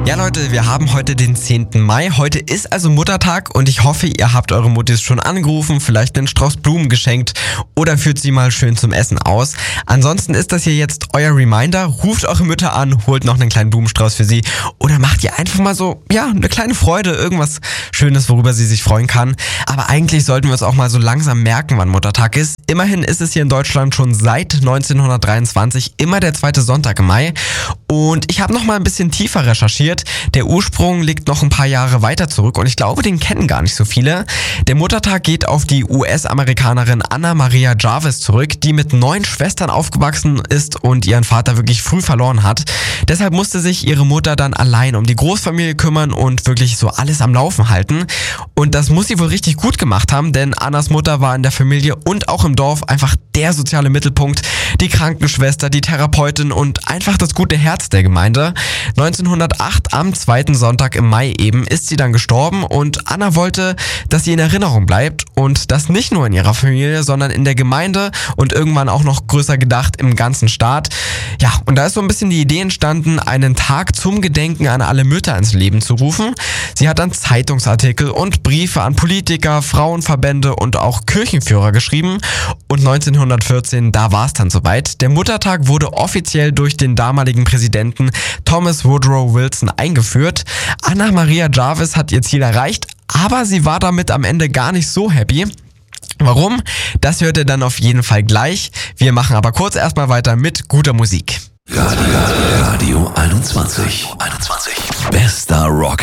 Ja Leute, wir haben heute den 10. Mai. Heute ist also Muttertag und ich hoffe, ihr habt eure Muttis schon angerufen, vielleicht einen Strauß Blumen geschenkt oder führt sie mal schön zum Essen aus. Ansonsten ist das hier jetzt euer Reminder. Ruft eure Mütter an, holt noch einen kleinen Blumenstrauß für sie oder macht ihr einfach mal so, ja, eine kleine Freude, irgendwas Schönes, worüber sie sich freuen kann. Aber eigentlich sollten wir uns auch mal so langsam merken, wann Muttertag ist. Immerhin ist es hier in Deutschland schon seit 1923 immer der zweite Sonntag im Mai. Und ich habe noch mal ein bisschen tiefer recherchiert. Der Ursprung liegt noch ein paar Jahre weiter zurück und ich glaube, den kennen gar nicht so viele. Der Muttertag geht auf die US-Amerikanerin Anna Maria Jarvis zurück, die mit 9 Schwestern aufgewachsen ist und ihren Vater wirklich früh verloren hat. Deshalb musste sich ihre Mutter dann allein um die Großfamilie kümmern und wirklich so alles am Laufen halten. Und das muss sie wohl richtig gut gemacht haben, denn Annas Mutter war in der Familie und auch im Dorf einfach der soziale Mittelpunkt, die Krankenschwester, die Therapeutin und einfach das gute Herz der Gemeinde. 1908 am zweiten Sonntag im Mai eben ist sie dann gestorben und Anna wollte, dass sie in Erinnerung bleibt und das nicht nur in ihrer Familie, sondern in der Gemeinde und irgendwann auch noch größer gedacht im ganzen Staat. Ja, und da ist so ein bisschen die Idee entstanden, einen Tag zum Gedenken an alle Mütter ins Leben zu rufen. Sie hat dann Zeitungsartikel und Briefe an Politiker, Frauenverbände und auch Kirchenführer geschrieben und 1914, da war es dann soweit. Der Muttertag wurde offiziell durch den damaligen Präsidenten Thomas Woodrow Wilson eingeführt. Anna Maria Jarvis hat ihr Ziel erreicht, aber sie war damit am Ende gar nicht so happy. Warum? Das hört ihr dann auf jeden Fall gleich. Wir machen aber kurz erstmal weiter mit guter Musik. Radio 21. Bester Rock